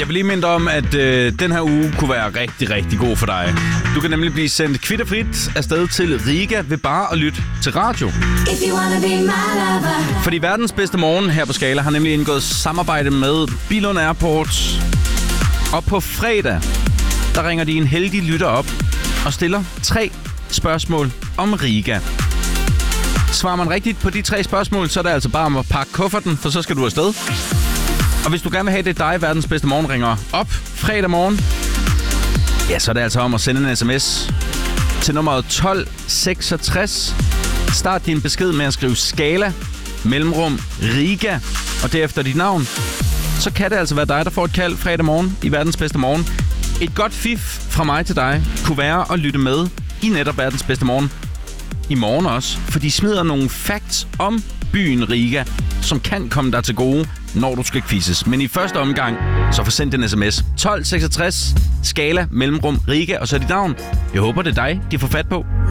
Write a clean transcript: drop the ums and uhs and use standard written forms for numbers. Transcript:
Jeg vil lige minde om, at den her uge kunne være rigtig, rigtig god for dig. Du kan nemlig blive sendt kvitterfrit afsted til Riga ved bare at lytte til radio. Fordi verdens bedste morgen her på Skala har nemlig indgået samarbejde med Billund Airport. Og på fredag, der ringer de en heldig lytter op og stiller 3 spørgsmål om Riga. Svarer man rigtigt på de 3 spørgsmål, så er det altså bare om at pakke kufferten, for så skal du afsted. Og hvis du gerne vil have det dig, verdens bedste morgen, ringer op fredag morgen, ja, så er det altså om at sende en sms til nummeret 1266. Start din besked med at skrive Skala, mellemrum, Riga, og derefter dit navn. Så kan det altså være dig, der får et kald fredag morgen i verdens bedste morgen. Et godt fif fra mig til dig kunne være at lytte med i netop verdens bedste morgen i morgen også, for de smider nogle facts om byen Riga, som kan komme dig til gode, når du skal quizzes. Men i første omgang, så få sendt en sms. 1266, Skala, mellemrum, Riga, og så dit navn. Jeg håber, det er dig, de får fat på.